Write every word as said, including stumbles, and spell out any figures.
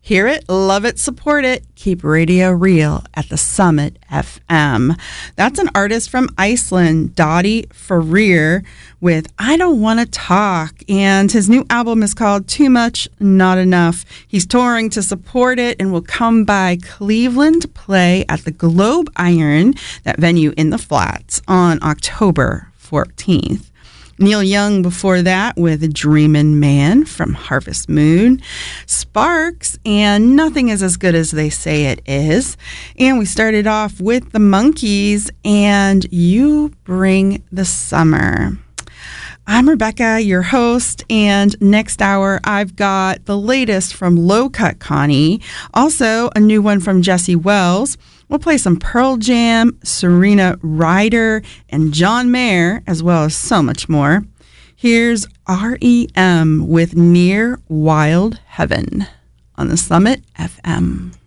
Hear it, love it, support it. Keep radio real at the Summit F M. That's an artist from Iceland, Dottie Ferrer, with I Don't Want to Talk. And his new album is called Too Much, Not Enough. He's touring to support it and will come by Cleveland to play at the Globe Iron, that venue in the Flats, on October fourteenth. Neil Young before that with Dreamin' Man from Harvest Moon, Sparks, and Nothing Is As Good As They Say It Is. And we started off with the Monkees and You Bring the Summer. I'm Rebecca, your host, and next hour I've got the latest from Low Cut Connie, also a new one from Jesse Wells. We'll play some Pearl Jam, Serena Ryder, and John Mayer, as well as so much more. Here's R E M with Near Wild Heaven on the Summit F M.